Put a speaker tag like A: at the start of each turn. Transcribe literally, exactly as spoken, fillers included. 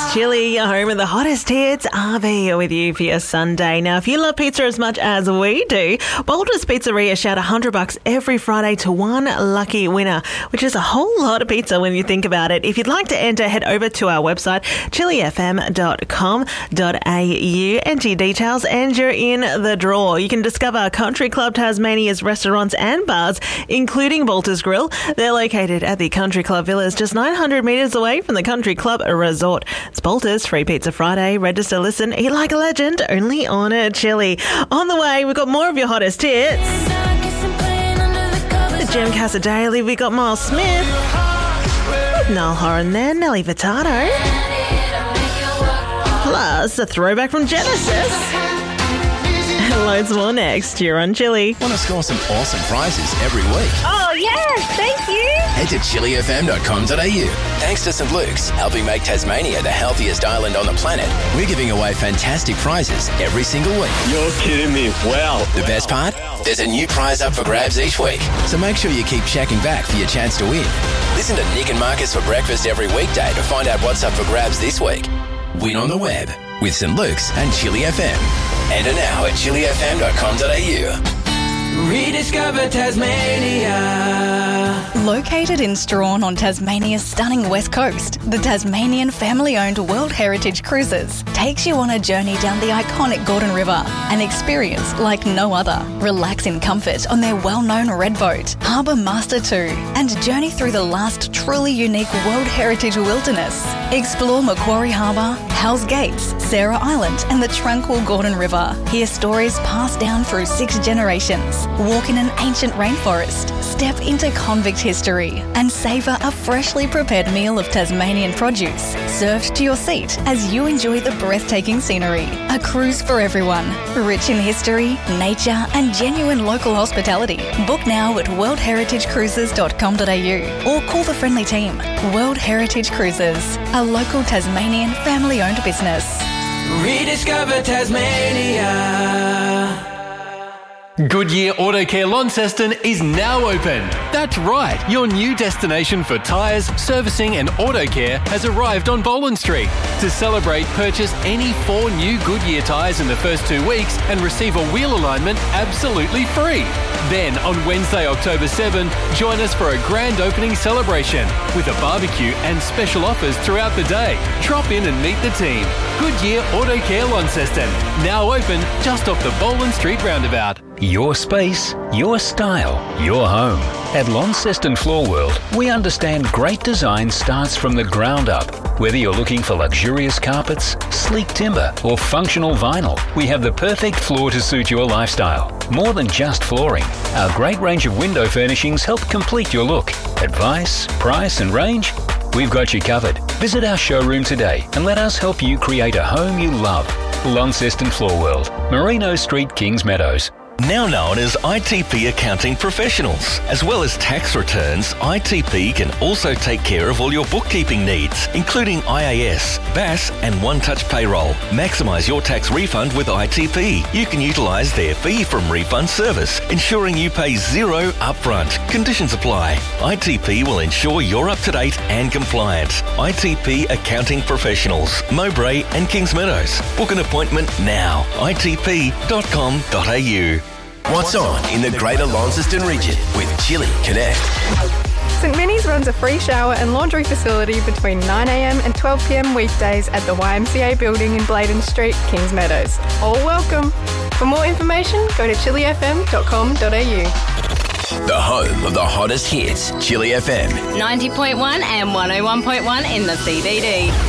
A: It's Chili, your home of the hottest hits. R V with you for your Sunday. Now, if you love pizza as much as we do, Bolter's Pizzeria shout one hundred bucks every Friday to one lucky winner, which is a whole lot of pizza when you think about it. If you'd like to enter, head over to our website, chili f m dot com dot a u. Enter your details and you're in the draw. You can discover Country Club Tasmania's restaurants and bars, including Bolter's Grill. They're located at the Country Club Villas, just nine hundred metres away from the Country Club Resort. It's Bolter's Free Pizza Friday. Register, listen, eat like a legend, only on a Chili. On the way, we've got more of your hottest hits. The Jim Casa Daily, we got Miles Smith. With Niall Horan there, Nelly Furtado. Plus, a throwback from Genesis. And loads more next. You're on Chili.
B: Want to score some awesome prizes every week?
C: Oh, yes, thank you.
B: Head to chili f m dot com dot a u. Thanks to Saint Luke's, helping make Tasmania the healthiest island on the planet, we're giving away fantastic prizes every single week.
D: You're kidding me. Wow.
B: The best part? There's a new prize up for grabs each week. So make sure you keep checking back for your chance to win. Listen to Nick and Marcus for breakfast every weekday to find out what's up for grabs this week. Win on the web with Saint Luke's and Chili F M. Enter now at chili f m dot com dot a u.
E: Rediscover Tasmania.
F: Located in Strahan on Tasmania's stunning west coast, the Tasmanian family-owned World Heritage Cruises takes you on a journey down the iconic Gordon River, an experience like no other. Relax in comfort on their well-known red boat, Harbour Master two, and journey through the last truly unique World Heritage wilderness. Explore Macquarie Harbour, Hells Gates, Sarah Island, and the tranquil Gordon River. Hear stories passed down through six generations. Walk in an ancient rainforest, step into convict history, and savour a freshly prepared meal of Tasmanian produce served to your seat as you enjoy the breathtaking scenery. A cruise for everyone, rich in history, nature, and genuine local hospitality. Book now at world heritage cruises dot com dot a u or call the friendly team. World Heritage Cruises, a local Tasmanian family-owned business.
E: Rediscover Tasmania.
G: Goodyear Auto Care Launceston is now open. That's right, your new destination for tyres, servicing and auto care has arrived on Boland Street. To celebrate, purchase any four new Goodyear tyres in the first two weeks and receive a wheel alignment absolutely free. Then, on Wednesday, October seventh, join us for a grand opening celebration with a barbecue and special offers throughout the day. Drop in and meet the team. Goodyear Auto Care Launceston, now open just off the Boland Street roundabout.
H: Your space, your style, your home. At Launceston Floor World, we understand great design starts from the ground up. Whether you're looking for luxurious carpets, sleek timber, or functional vinyl, we have the perfect floor to suit your lifestyle. More than just flooring, our great range of window furnishings help complete your look. Advice, price, and range? We've got you covered. Visit our showroom today and let us help you create a home you love. Launceston Floor World, Merino Street, Kings Meadows.
I: Now known as I T P Accounting Professionals. As well as tax returns, I T P can also take care of all your bookkeeping needs, including I A S, B A S and One Touch Payroll. Maximise your tax refund with I T P. You can utilise their fee from refund service, ensuring you pay zero upfront. Conditions apply. I T P will ensure you're up to date and compliant. I T P Accounting Professionals, Mowbray and Kings Meadows. Book an appointment now. I T P dot com dot a u.
B: What's on in the Greater Launceston region with Chili Connect.
J: St Minnie's runs a free shower and laundry facility between nine a m and twelve p m weekdays at the Y M C A building in Bladen Street, Kings Meadows. All welcome. For more information, go to chili f m dot com dot a u.
B: The home of the hottest hits, Chili F M.
C: ninety point one and one oh one point one in the C B D.